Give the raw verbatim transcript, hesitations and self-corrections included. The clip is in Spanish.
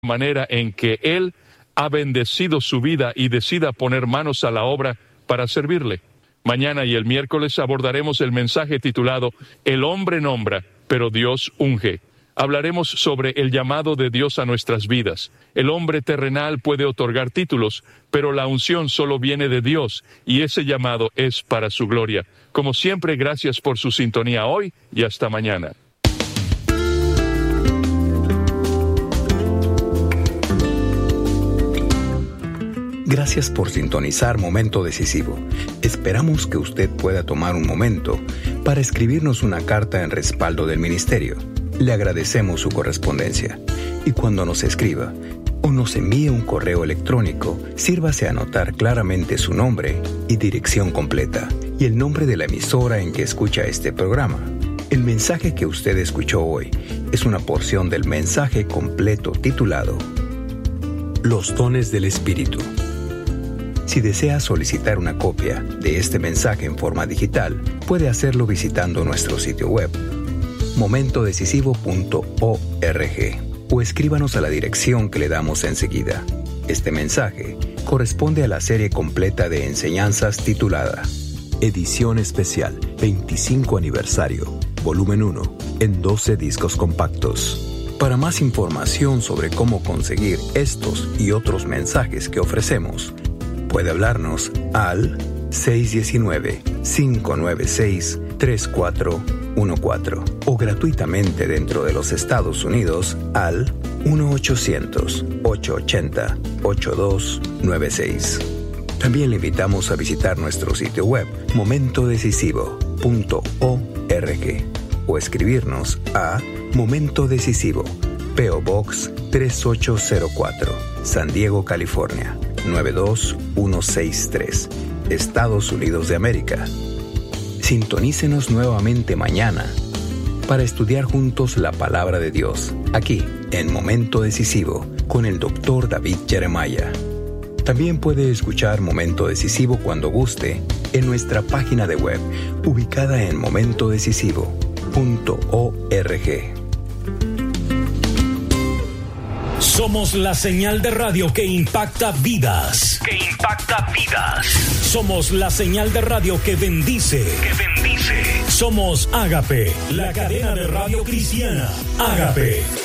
manera en que Él ha bendecido su vida y decida poner manos a la obra para servirle. Mañana y el miércoles abordaremos el mensaje titulado El hombre nombra, pero Dios unge. Hablaremos sobre el llamado de Dios a nuestras vidas. El hombre terrenal puede otorgar títulos, pero la unción solo viene de Dios, y ese llamado es para su gloria. Como siempre, gracias por su sintonía hoy y hasta mañana. Gracias por sintonizar Momento Decisivo. Esperamos que usted pueda tomar un momento para escribirnos una carta en respaldo del ministerio. Le agradecemos su correspondencia. Y cuando nos escriba o nos envíe un correo electrónico, sírvase a anotar claramente su nombre y dirección completa y el nombre de la emisora en que escucha este programa. El mensaje que usted escuchó hoy es una porción del mensaje completo titulado Los dones del Espíritu. Si desea solicitar una copia de este mensaje en forma digital, puede hacerlo visitando nuestro sitio web, momento decisivo punto org, o escríbanos a la dirección que le damos enseguida. Este mensaje corresponde a la serie completa de enseñanzas titulada Edición Especial veinticinco Aniversario, Volumen uno, en doce discos compactos. Para más información sobre cómo conseguir estos y otros mensajes que ofrecemos, puede hablarnos al seis uno nueve, cinco nueve seis, tres cuatro uno cuatro o gratuitamente dentro de los Estados Unidos al uno ochocientos, ochocientos ochenta, ochenta y dos noventa y seis. También le invitamos a visitar nuestro sitio web momento decisivo punto org o escribirnos a Momento Decisivo, P O Box tres ocho cero cuatro, San Diego, California nueve dos uno seis tres, Estados Unidos de América. Sintonícenos nuevamente mañana para estudiar juntos la palabra de Dios, aquí en Momento Decisivo con el doctor David Jeremiah. También puede escuchar Momento Decisivo cuando guste en nuestra página de web ubicada en momento decisivo punto org. Somos la señal de radio que impacta vidas. Que impacta vidas. Somos la señal de radio que bendice. Que bendice. Somos Ágape, la cadena de radio cristiana. Ágape.